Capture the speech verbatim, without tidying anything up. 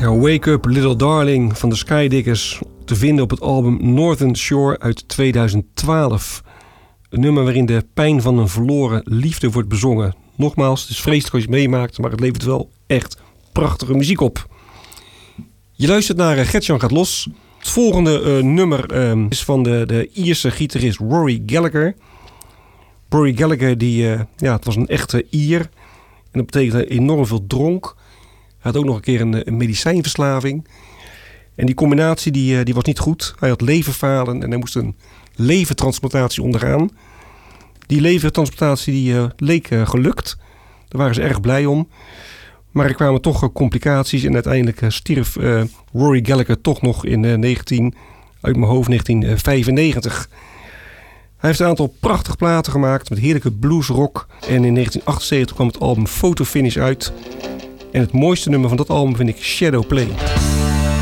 Ja, Wake Up Little Darling van de Skydiggers, te vinden op het album Northern Shore uit tweeduizend twaalf. Een nummer waarin de pijn van een verloren liefde wordt bezongen. Nogmaals, het is vreselijk als je het meemaakt, maar het levert wel echt prachtige muziek op. Je luistert naar uh, Gert-Jan gaat los. Het volgende uh, nummer uh, is van de, de Ierse gitarist Rory Gallagher. Rory Gallagher, die, uh, ja, het was een echte Ier. En dat betekent enorm veel dronk. Hij had ook nog een keer een, een medicijnverslaving. En die combinatie die, uh, die was niet goed. Hij had leverfalen en hij moest een levertransplantatie ondergaan. Die levertransplantatie die, uh, leek uh, gelukt. Daar waren ze erg blij om. Maar er kwamen toch uh, complicaties. En uiteindelijk uh, stierf uh, Rory Gallagher toch nog in uh, negentien, uit mijn hoofd negentien vijfennegentig. Hij heeft een aantal prachtige platen gemaakt met heerlijke bluesrock. En in negentien achtenzeventig kwam het album Photo Finish uit. En het mooiste nummer van dat album vind ik Shadow Play.